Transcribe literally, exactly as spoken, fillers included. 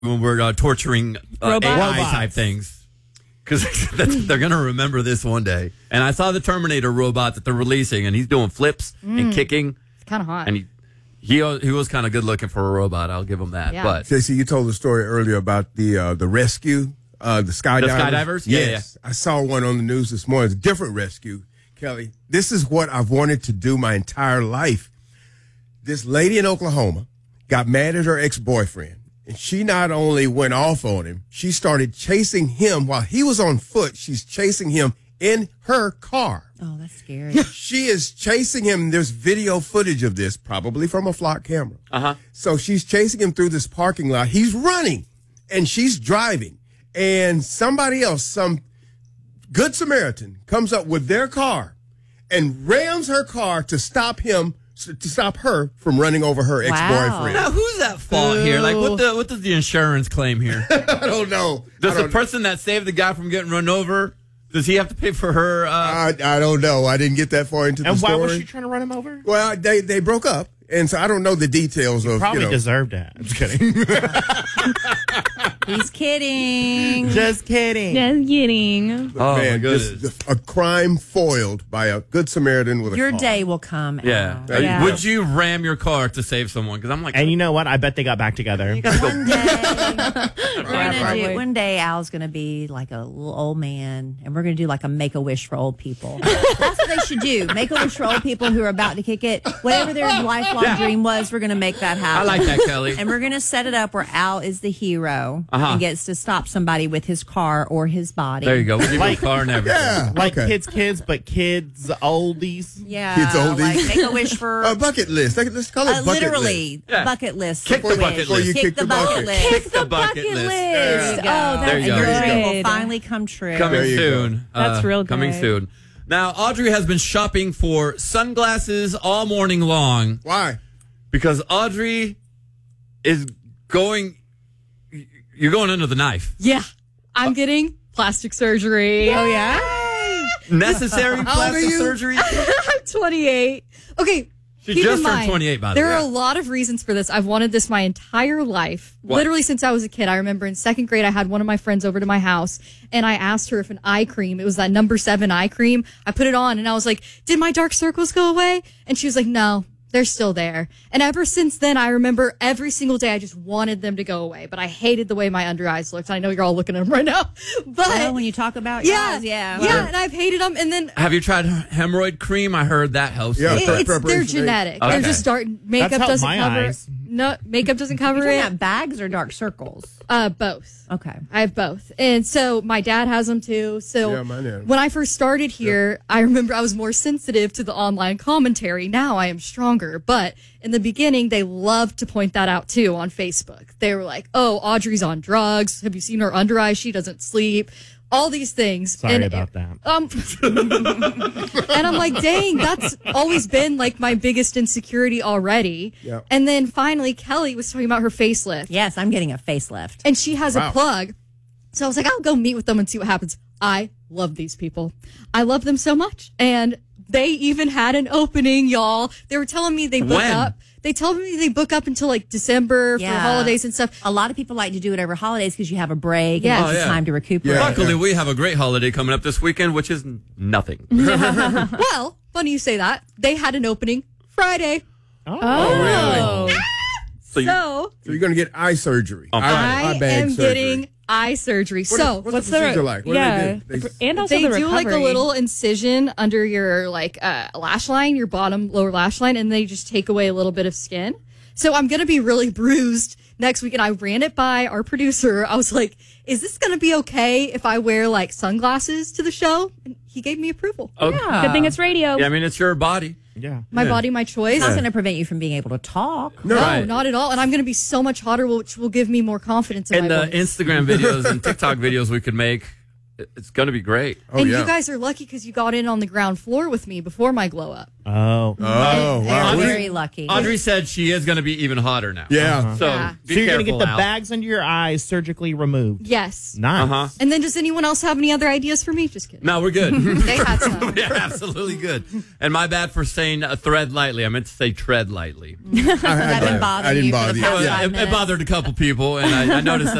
when we're uh, torturing uh, A I type things. Because they're going to remember this one day. And I saw the Terminator robot that they're releasing, and he's doing flips mm. and kicking. It's kind of hot. And he he, he was kind of good looking for a robot. I'll give him that. Yeah. But Stacey, you told the story earlier about the uh, the rescue, uh, the skydivers. The skydivers? Yeah, yes. Yeah. I saw one on the news this morning. It's a different rescue, Kelly. This is what I've wanted to do my entire life. This lady in Oklahoma got mad at her ex-boyfriend. And she not only went off on him, she started chasing him while he was on foot. She's chasing him in her car. Oh, that's scary. She is chasing him. There's video footage of this, probably from a flock camera. Uh-huh. So she's chasing him through this parking lot. He's running, and she's driving. And somebody else, some good Samaritan, comes up with their car and rams her car to stop him to stop her from running over her ex-boyfriend. Now, who's at fault Ooh. here? Like, what the what does the insurance claim here? I don't know. Does don't the person that saved the guy from getting run over, does he have to pay for her? Uh... I, I don't know. I didn't get that far into and the story. And why was she trying to run him over? Well, they they broke up, and so I don't know the details you of. Probably you know. deserved that. I'm just kidding. He's kidding. Just kidding. Just kidding. Oh, Man, my goodness. This, a crime foiled by a good Samaritan with a Your car. day will come. Yeah. Al. yeah. Would you ram your car to save someone? Because I'm like, and you know what? I bet they got back together. You got one day. we're gonna Probably. do, one day, Al's gonna be like a little old man, and we're gonna do like a make a wish for old people. That's what they should do. Make a wish for old people who are about to kick it. Whatever their lifelong Yeah. dream was, we're gonna make that happen. I like that, Kelly. And we're going to set it up where Al is the hero Uh-huh. and gets to stop somebody with his car or his body. There you go. We'll give you a Like- car and everything. Yeah, Like okay. kids, kids, but kids, oldies. Yeah. Kids oldies. Like make a wish for... A bucket list. Let's call it uh, bucket literally, list. Yeah. bucket list. Kick the wish. bucket list. You Kick, kick the, the bucket bucket. list. Kick the bucket list. There you go. Oh, There that's you go. Your There dream you will good. finally come true. Coming There you soon. That's Uh, real Coming good. soon. Now, Audrey has been shopping for sunglasses all morning long Why? because Audrey is going... You're going under the knife. Yeah. I'm getting plastic surgery. Oh, yeah? Necessary old are plastic you? surgery? I'm twenty-eight. Okay. She keep just in turned mind, twenty-eight, by the there way. are a lot of reasons for this. I've wanted this my entire life. What? Literally since I was a kid. I remember in second grade, I had one of my friends over to my house, and I asked her if an eye cream, it was that number seven eye cream. I put it on, and I was like, did my dark circles go away? And she was like, no. They're still there. And ever since then, I remember every single day I just wanted them to go away. But I hated the way my under eyes looked. I know you're all looking at them right now. But Well, when you talk about yeah, yours, yeah. yeah, and I've hated them. And then Have you tried hemorrhoid cream? I heard that helps. Yeah. with it- the- it's, they're preparation genetic. Okay. They're just start makeup That's helped doesn't my cover eyes. no makeup doesn't You're cover talking it. about bags or dark circles? Uh, both. Okay. I have both. And so my dad has them too. So Yeah, mine have. when I first started here, I remember I was more sensitive to the online commentary. Now I am stronger. But in the beginning, they loved to point that out too on Facebook. They were like, oh, Audrey's on drugs. Have you seen her under eye? She doesn't sleep. All these things. Sorry and, about that. Um, and I'm like, dang, that's always been like my biggest insecurity already. Yeah. And then finally, Kelly was talking about her facelift. Yes, I'm getting a facelift. And she has Wow. a plug. So I was like, I'll go meet with them and see what happens. I love these people. I love them so much. And they even had an opening, y'all. They were telling me they book When? up. They told me they book up until like December for Yeah. holidays and stuff. A lot of people like to do it over holidays because you have a break Yeah. and Oh, it's yeah. time to recuperate. Yeah. Luckily, we have a great holiday coming up this weekend, which is nothing. Well, funny you say that. They had an opening Friday. Oh, really? So you- So So you're going to get eye surgery. Oh, eye, I eye bag am surgery. getting eye surgery. What so is, what's, what's the the- procedure like? What yeah. do they do? They, And also they the do like a recovery. little incision under your like uh, lash line, your bottom lower lash line, and they just take away a little bit of skin. So I'm gonna be really bruised next week. And I ran it by our producer. I was like, "Is this gonna be okay if I wear like sunglasses to the show?" And he gave me approval. Okay. Good thing it's radio. Yeah, I mean, it's your body. yeah. My Yeah. body, my choice. It's not going to prevent you from being able to talk. no. No, Right. not at all. And I'm going to be so much hotter, which will give me more confidence in And my the voice. Instagram videos and TikTok videos we could make, it's going to be great. Oh, and yeah. you guys are lucky because you got in on the ground floor with me before my glow up. Oh. Oh, wow. They're We- very lucky. Audrey said she is going to be even hotter now. Yeah. So, Yeah. be So you're gonna careful get the out. bags under your eyes surgically removed. Yes. Nice. Uh-huh. And then does anyone else have any other ideas for me? Just kidding. No, we're good. They had some. Yeah, absolutely good. And my bad for saying uh, thread lightly. I meant to say tread lightly. I, I, That didn't bother I didn't you for bother the you. past Yeah. five It, it minutes? bothered a couple people, and I, I noticed that